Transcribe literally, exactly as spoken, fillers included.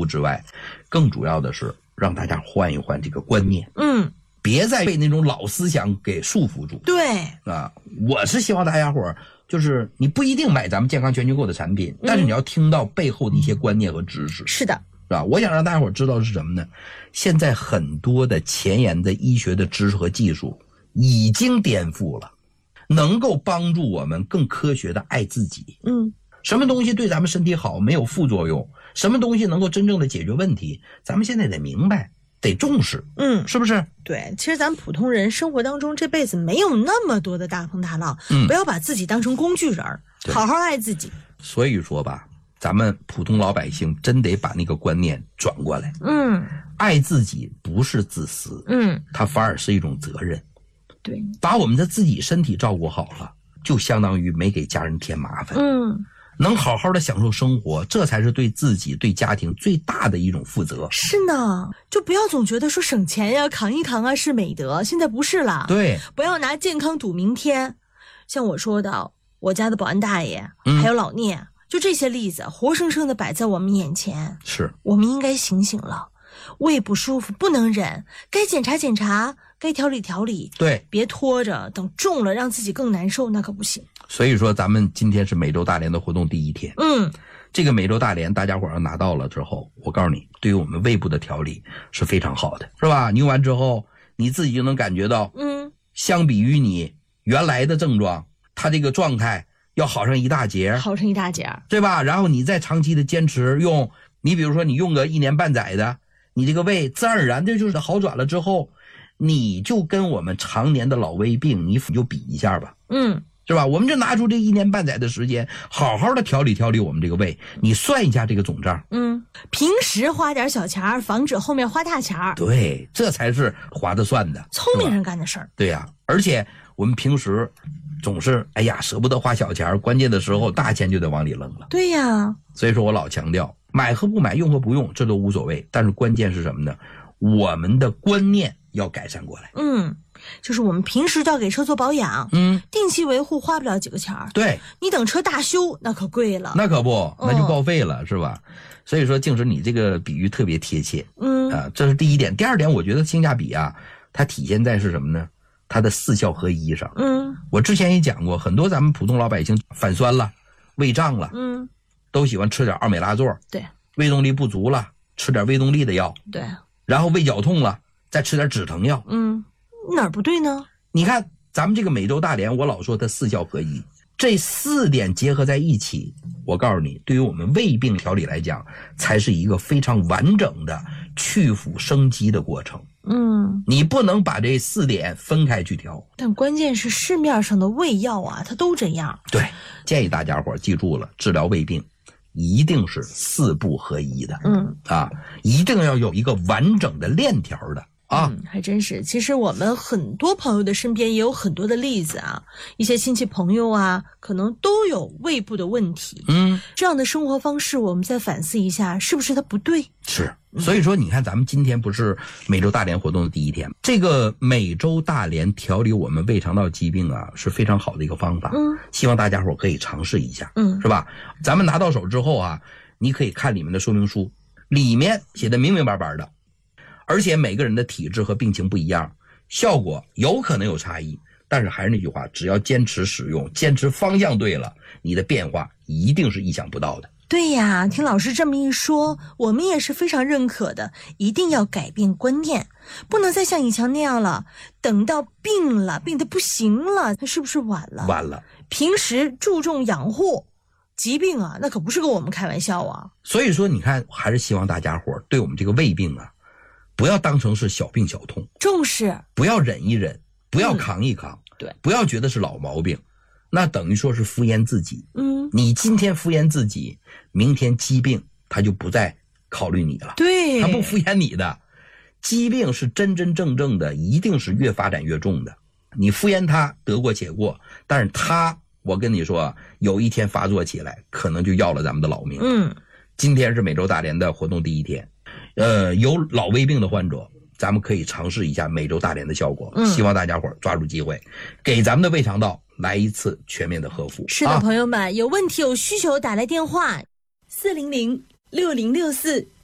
之外，更主要的是让大家换一换这个观念。 嗯， 别再被那种老思想给束缚住。 对啊，我是希望大家伙儿，就是你不一定买咱们健康全球购的产品，嗯、但是你要听到背后的一些观念和知识。 是的， 是吧？我想让大家伙儿知道的是什么呢？现在很多的前沿的医学的知识和技术已经颠覆了，能够帮助我们更科学的爱自己。 嗯， 什么东西对咱们身体好，没有副作用？什么东西能够真正的解决问题？咱们现在得明白。得重视， 嗯， 是不是？ 对，其实咱们普通人生活当中这辈子没有那么多的大风大浪， 嗯， 不要把自己当成工具人，好好爱自己。 所以说吧，咱们普通老百姓真得把那个观念转过来， 嗯， 爱自己不是自私， 嗯， 它反而是一种责任。 对， 把我们的自己身体照顾好了，就相当于没给家人添麻烦。 嗯。 能好好的享受生活，这才是对自己对家庭最大的一种负责。 是呢，就不要总觉得说省钱呀扛一扛啊是美德，现在不是了。 对， 不要拿健康赌明天。像我说的，我家的保安大爷、嗯、还有老聂，就这些例子活生生的摆在我们眼前。 是， 我们应该醒醒了，胃不舒服不能忍，该检查检查，该调理调理。 对， 别拖着等重了让自己更难受，那可不行。 所以说咱们今天是美洲大连的活动第一天。 嗯， 这个美洲大连大家伙要拿到了之后，我告诉你，对于我们胃部的调理是非常好的，是吧？你用完之后你自己就能感觉到， 嗯， 相比于你原来的症状，它这个状态要好上一大截， 好上一大截， 对吧？然后你再长期的坚持用，你比如说你用个一年半载的，你这个胃自然而然的就是好转了之后，你就跟我们常年的老胃病你就比一下吧。 嗯， 是吧？我们就拿出这一年半载的时间，好好的调理调理我们这个胃。你算一下这个总账， 嗯，平时花点小钱，防止后面花大钱。 对，这才是划得算的， 聪明人干的事儿。 对呀、啊，而且我们平时总是哎呀舍不得花小钱，关键的时候大钱就得往里扔了。 对呀， 所以说我老强调，买和不买，用和不用，这都无所谓。但是关键是什么呢？我们的观念要改善过来。 嗯。就是我们平时就要给车做保养， 嗯， 定期维护花不了几个钱儿。 对， 你等车大修那可贵了， 那可不，那就报废了，嗯、是吧？所以说，静时你这个比喻特别贴切， 嗯啊，这是第一点。第二点，我觉得性价比啊，它体现在是什么呢？它的四效合一上。 嗯， 我之前也讲过，很多咱们普通老百姓反酸了、胃胀了， 嗯， 都喜欢吃点奥美拉唑， 对， 胃动力不足了，吃点胃动力的药， 对， 然后胃绞痛了，再吃点止疼药， 嗯。哪儿不对呢？ 你看咱们这个美洲大连，我老说它四效合一，这四点结合在一起，我告诉你，对于我们胃病调理来讲，才是一个非常完整的去腐生肌的过程。 嗯， 你不能把这四点分开去调。 但关键是市面上的胃药啊，它都这样。 对，建议大家伙记住了，治疗胃病一定是四步合一的。 嗯啊，一定要有一个完整的链条的。啊、 嗯，还真是。其实我们很多朋友的身边也有很多的例子啊，一些亲戚朋友啊，可能都有胃部的问题。 嗯， 这样的生活方式，我们再反思一下，是不是它不对？ 是。所以说，你看，咱们今天不是美洲大连活动的第一天，这个美洲大连调理我们胃肠道疾病啊，是非常好的一个方法。 嗯， 希望大家伙可以尝试一下。 嗯， 是吧？咱们拿到手之后啊，你可以看里面的说明书，里面写的明明白白的。而且每个人的体质和病情不一样，效果有可能有差异，但是还是那句话，只要坚持使用，坚持方向对了，你的变化一定是意想不到的。 对呀，听老师这么一说，我们也是非常认可的，一定要改变观念，不能再像以前那样了，等到病了，病得不行了，那是不是晚了？ 晚了。 平时注重养护，疾病啊，那可不是跟我们开玩笑啊。 所以说，你看，还是希望大家伙对我们这个胃病啊，不要当成是小病小痛， 重视， 不要忍一忍，不要扛一扛， 嗯、对， 不要觉得是老毛病，那等于说是敷衍自己。 嗯， 你今天敷衍自己，明天疾病他就不再考虑你了， 对， 他不敷衍你的。疾病是真真正正的，一定是越发展越重的。你敷衍他得过且过，但是他，我跟你说，有一天发作起来，可能就要了咱们的老命。 嗯， 今天是美洲大连的活动第一天。呃，有老胃病的患者，咱们可以尝试一下美洲大连的效果。 嗯， 希望大家伙抓住机会，给咱们的胃肠道来一次全面的呵护。 是的， 啊、 朋友们，有问题有需求打来电话四零零六零六四